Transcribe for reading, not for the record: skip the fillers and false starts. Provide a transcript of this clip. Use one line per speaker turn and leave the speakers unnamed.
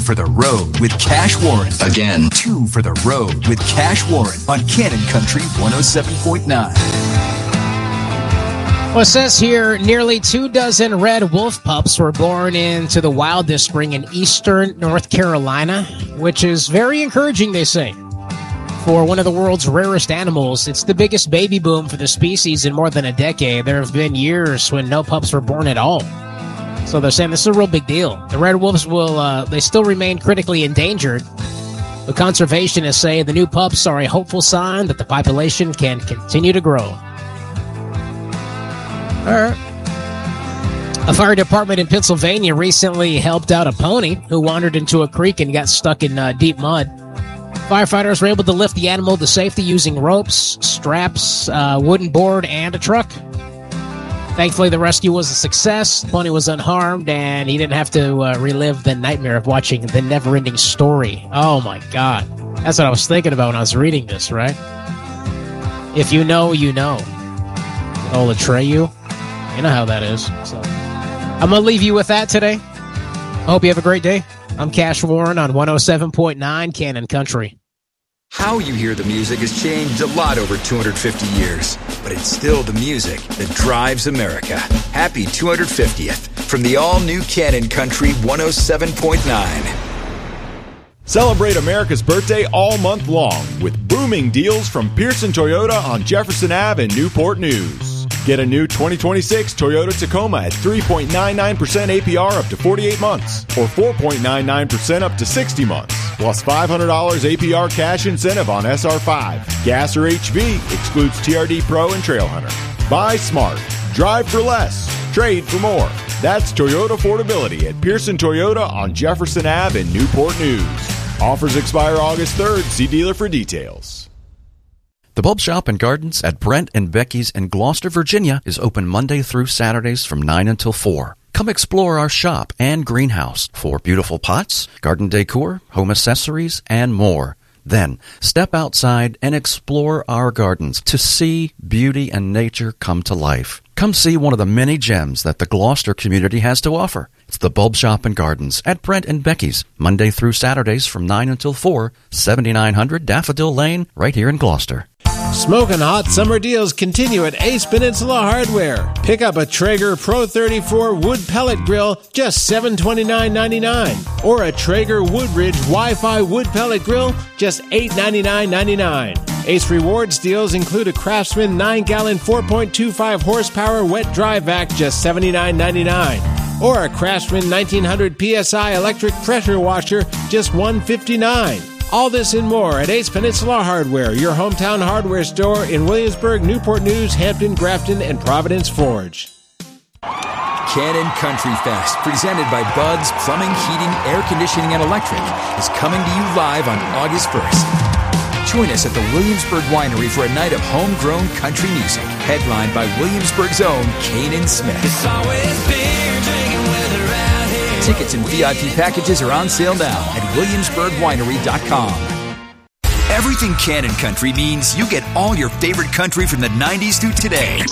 for the road with Cash Warren. Again, 2 for the road with Cash Warren on Cannon Country 107.9.
Well, it says here, nearly 24 red wolf pups were born into the wild this spring in eastern North Carolina, which is very encouraging, they say. For one of the world's rarest animals, it's the biggest baby boom for the species in more than a decade. There have been years when no pups were born at all. So they're saying this is a real big deal. The red wolves they still remain critically endangered. But conservationists say the new pups are a hopeful sign that the population can continue to grow. All right. A fire department in Pennsylvania recently helped out a pony who wandered into a creek and got stuck in deep mud. Firefighters were able to lift the animal to safety using ropes, straps, wooden board, and a truck. Thankfully, the rescue was a success. The pony was unharmed, and he didn't have to relive the nightmare of watching The Never-Ending Story. Oh, my God. That's what I was thinking about when I was reading this, right? If you know, you know. Old Atreyu. You know how that is. So I'm going to leave you with that today. I hope you have a great day. I'm Cash Warren on 107.9 Cannon Country.
How you hear the music has changed a lot over 250 years, but it's still the music that drives America. Happy 250th from the all-new Cannon Country 107.9.
Celebrate America's birthday all month long with booming deals from Pearson Toyota on Jefferson Ave and Newport News. Get a new 2026 Toyota Tacoma at 3.99% APR up to 48 months or 4.99% up to 60 months, plus $500 APR cash incentive on SR5. Gas or HV excludes TRD Pro and Trailhunter. Buy smart. Drive for less. Trade for more. That's Toyota affordability at Pearson Toyota on Jefferson Ave and Newport News. Offers expire August 3rd. See dealer for details.
The Bulb Shop and Gardens at Brent and Becky's in Gloucester, Virginia is open Monday through Saturdays from 9 until 4. Come explore our shop and greenhouse for beautiful pots, garden decor, home accessories, and more. Then, step outside and explore our gardens to see beauty and nature come to life. Come see one of the many gems that the Gloucester community has to offer. It's the Bulb Shop and Gardens at Brent and Becky's, Monday through Saturdays from 9 until 4, 7900 Daffodil Lane, right here in Gloucester.
Smoking hot summer deals continue at Ace Peninsula Hardware. Pick up a Traeger Pro 34 wood pellet grill, just $729.99. Or a Traeger Woodridge Wi-Fi wood pellet grill, just $899.99. Ace Rewards deals include a Craftsman 9-gallon 4.25 horsepower wet dry vac, just $79.99. Or a Craftsman 1900 PSI electric pressure washer, just $159. All this and more at Ace Peninsula Hardware, your hometown hardware store in Williamsburg, Newport News, Hampton, Grafton, and Providence Forge.
Cannon Country Fest, presented by Bud's Plumbing, Heating, Air Conditioning, and Electric, is coming to you live on August 1st. Join us at the Williamsburg Winery for a night of homegrown country music, headlined by Williamsburg's own Kanan Smith. It's always beer drinking weather out here. Tickets and VIP packages are on sale now at WilliamsburgWinery.com. Everything Cannon Country means you get all your favorite country from the 90s to today.